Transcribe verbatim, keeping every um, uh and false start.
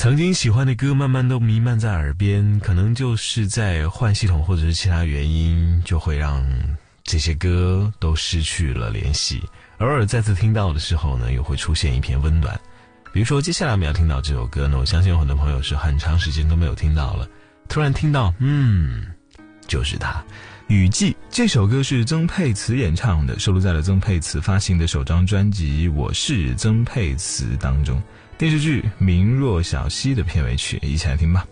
曾经喜欢的歌慢慢都弥漫在耳边，可能就是在换系统或者是其他原因，就会让这些歌都失去了联系。偶尔再次听到的时候呢，又会出现一片温暖。比如说接下来我们要听到这首歌呢，我相信有很多朋友是很长时间都没有听到了，突然听到，嗯，就是它。雨季这首歌是曾沛慈演唱的，收录在了曾沛慈发行的首张专辑《我是曾沛慈》当中。电视剧《明若晓溪》的片尾曲，一起来听吧。